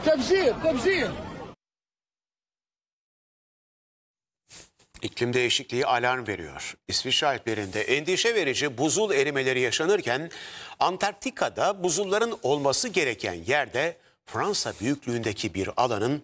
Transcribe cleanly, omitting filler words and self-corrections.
تبجير. İklim değişikliği alarm veriyor. İsviçre Alplerinde endişe verici buzul erimeleri yaşanırken Antarktika'da buzulların olması gereken yerde Fransa büyüklüğündeki bir alanın